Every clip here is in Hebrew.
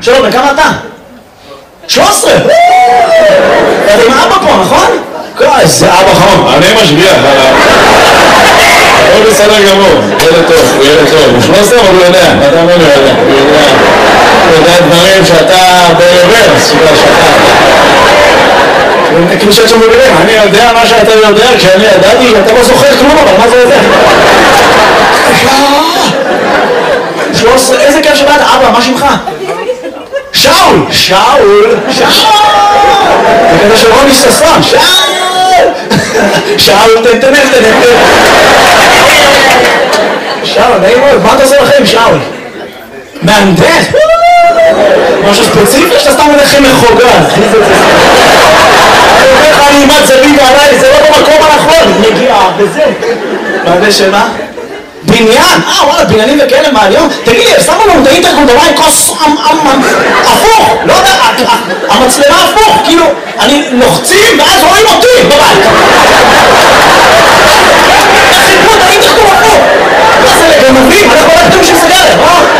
שלום, בכמה אתה? 13! אתה עם האבא פה, נכון? איזה אבא חום. אני משגיח עליו. הוא בסדר גמור, ילד טוב, הוא ילד טוב. הוא 13 אבל הוא יודע, אתה אומר הוא יודע. הוא יודע דברים שאתה ברוורס, כאילו שאת שם בגלל, אני יודע מה שאתה יודע, כשאני ידעתי, אתה לא זוכר כלום, אבל מה זה יודע? 13, איזה כיף שבאת, אבא, מה שמך? שאול! שאול! שאול! זה כזה של רוני ששון, שאול! שאול, תנתנן. שאול, נעים מאוד, מה אתה עושה לכם, שאול? מהנדס? משהו ספציפי שאתה סתם הולך מחוגג. אני אומר לך, אני אימת זווית עליי, זה לא במקום הנכון, נגיעה, וזה. מהנדס שמה? בניין? וואלה, בניינים וכאלה מהיום? תגיד לי, שמו לנו את האינטרקום דומה עם כוס הפוך, לא יודע, המצלמה הפוך, כאילו, אני לוחצים ואז רואים אותי בבית. חיפו את האינטרקום הפוך. מה זה לגנבים? אנחנו לא יודעים שזה גלם,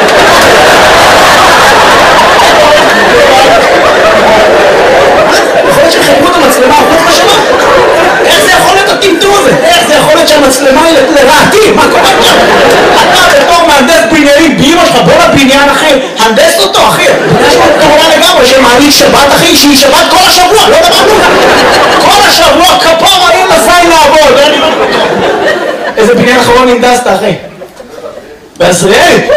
יכול להיות שחיפו את המצלמה הפוך בשמה? איך זה יכול להיות הטמטום הזה? איך זה יכול להיות שהמצלמה היא לרעתי? מה קורה עכשיו? אתה בתור מהנדס בניינים באמא שלך, בוא לבניין אחי, הנדס אותו אחי. יש לו תורה לגמרי שמעלית שבת אחי, שהיא שבת כל השבוע, לא דבר כלום. כל השבוע כפרה אין לזין לעבוד. איזה בניין אחרון הנדסת אחי? בעזריאלי?